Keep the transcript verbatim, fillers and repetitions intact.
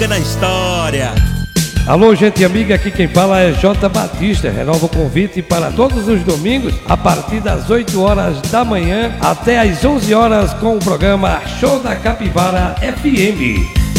na história. Alô, gente amiga, aqui quem fala é J. Batista. Renova o convite para todos os domingos, a partir das oito horas da manhã até as onze horas, com o programa Show da Capivara F M.